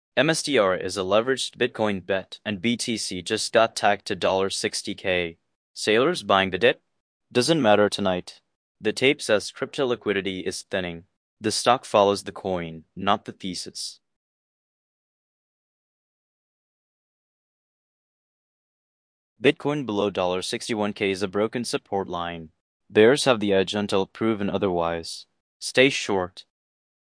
MSTR is a leveraged Bitcoin bet, and BTC just got tagged to $60K. Sailors buying the dip? Doesn't matter tonight. The tape says crypto liquidity is thinning. The stock follows the coin, not the thesis. Bitcoin below $61K is a broken support line. Bears have the edge until proven otherwise. Stay short.